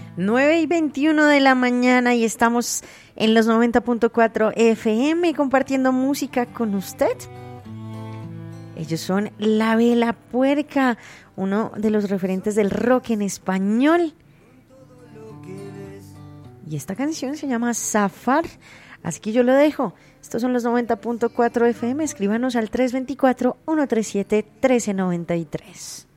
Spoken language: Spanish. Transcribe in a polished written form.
9:21 de la mañana y estamos en los 90.4 FM compartiendo música con usted. Ellos son La Vela Puerca, uno de los referentes del rock en español. Y esta canción se llama Zafar, así que yo lo dejo. Estos son los 90.4 FM, escríbanos al 324-137-1393.